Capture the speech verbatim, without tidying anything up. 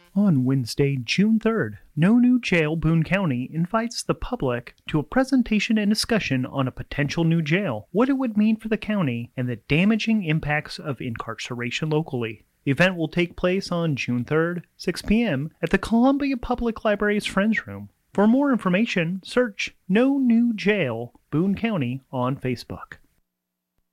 On Wednesday, June third, No New Jail Boone County invites the public to a presentation and discussion on a potential new jail, what it would mean for the county, and the damaging impacts of incarceration locally. The event will take place on June third, six p.m. at the Columbia Public Library's Friends Room. For more information, search No New Jail Boone County on Facebook.